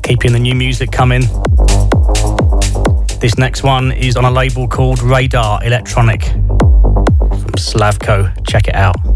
Keeping the new music coming. This next one is on a label called Radar Electronic from Slavko. Check it out.